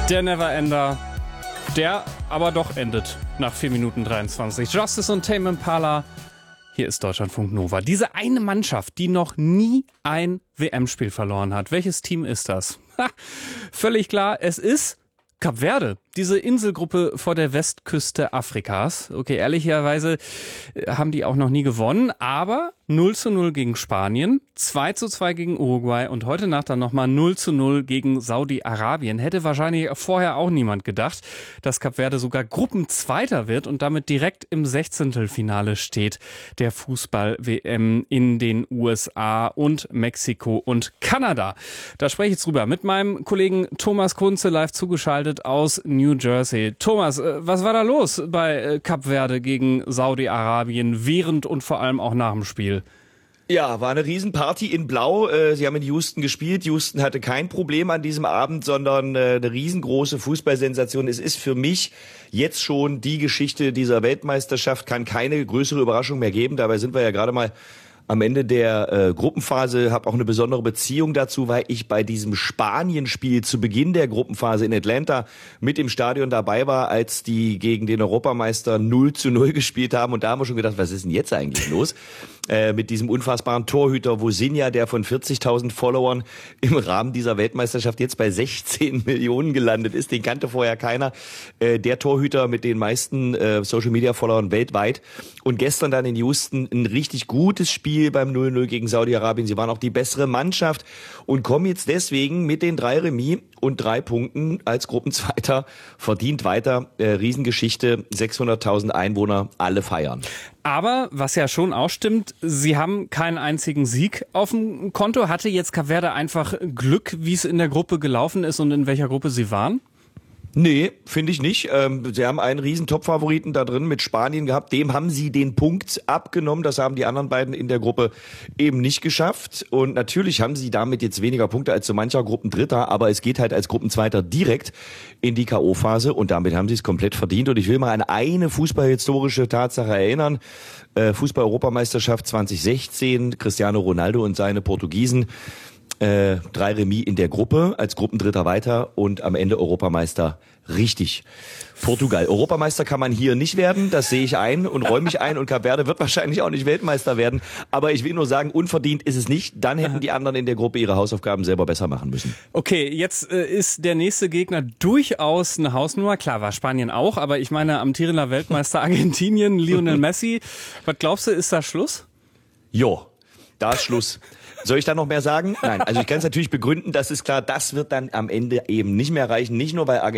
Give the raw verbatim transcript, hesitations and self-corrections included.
Der Neverender, der aber doch endet nach vier Minuten dreiundzwanzig. Justice und Tame Impala, hier ist Deutschlandfunk Nova. Diese eine Mannschaft, die noch nie ein W M-Spiel verloren hat. Welches Team ist das? Ha, völlig klar, es ist Kap Verde, diese Inselgruppe vor der Westküste Afrikas. Okay, ehrlicherweise haben die auch noch nie gewonnen, aber null zu null gegen Spanien, zwei zu zwei gegen Uruguay und heute Nacht dann nochmal null zu null gegen Saudi-Arabien. Hätte wahrscheinlich vorher auch niemand gedacht, dass Kap Verde sogar Gruppenzweiter wird und damit direkt im Sechzehntelfinale steht der Fußball-W M in den U S A und Mexiko und Kanada. Da spreche ich jetzt drüber mit meinem Kollegen Thomas Kunze, live zugeschaltet aus New Jersey. Thomas, was war da los bei Kap Verde gegen Saudi-Arabien während und vor allem auch nach dem Spiel? Ja, war eine Riesenparty in Blau. Sie haben in Houston gespielt. Houston hatte kein Problem an diesem Abend, sondern eine riesengroße Fußballsensation. Es ist für mich jetzt schon die Geschichte dieser Weltmeisterschaft, kann keine größere Überraschung mehr geben. Dabei sind wir ja gerade mal am Ende der äh, Gruppenphase, habe auch eine besondere Beziehung dazu, weil ich bei diesem Spanien-Spiel zu Beginn der Gruppenphase in Atlanta mit im Stadion dabei war, als die gegen den Europameister null zu null gespielt haben. Und da haben wir schon gedacht, was ist denn jetzt eigentlich los? Äh, mit diesem unfassbaren Torhüter Vozinha, der von vierzigtausend Followern im Rahmen dieser Weltmeisterschaft jetzt bei sechzehn Millionen gelandet ist. Den kannte vorher keiner. Äh, der Torhüter mit den meisten äh, Social-Media-Followern weltweit. Und gestern dann in Houston ein richtig gutes Spiel beim null null gegen Saudi-Arabien. Sie waren auch die bessere Mannschaft und kommen jetzt deswegen mit den drei Remis und drei Punkten als Gruppenzweiter verdient weiter. Äh, Riesengeschichte, sechshunderttausend Einwohner, alle feiern. Aber, was ja schon auch stimmt, sie haben keinen einzigen Sieg auf dem Konto. Hatte jetzt Kap Verde einfach Glück, wie es in der Gruppe gelaufen ist und in welcher Gruppe sie waren? Nee, finde ich nicht. Ähm, sie haben einen riesen Top-Favoriten da drin mit Spanien gehabt. Dem haben sie den Punkt abgenommen. Das haben die anderen beiden in der Gruppe eben nicht geschafft. Und natürlich haben sie damit jetzt weniger Punkte als so mancher Gruppendritter. Aber es geht halt als Gruppenzweiter direkt in die K O-Phase. Und damit haben sie es komplett verdient. Und ich will mal an eine fußballhistorische Tatsache erinnern. Äh, Fußball-Europameisterschaft zwanzig sechzehn. Cristiano Ronaldo und seine Portugiesen. Äh, drei Remis in der Gruppe, als Gruppendritter weiter und am Ende Europameister. Richtig. Portugal. Europameister kann man hier nicht werden, das sehe ich ein und räume ich ein und Kap Verde wird wahrscheinlich auch nicht Weltmeister werden. Aber ich will nur sagen, unverdient ist es nicht. Dann hätten die anderen in der Gruppe ihre Hausaufgaben selber besser machen müssen. Okay, jetzt äh, ist der nächste Gegner durchaus eine Hausnummer. Klar, war Spanien auch, aber ich meine amtierender Weltmeister Argentinien, Lionel Messi. Was glaubst du, ist da Schluss? Jo, da ist Schluss. Soll ich da noch mehr sagen? Nein, also ich kann es natürlich begründen, das ist klar, das wird dann am Ende eben nicht mehr reichen, nicht nur weil Argentinien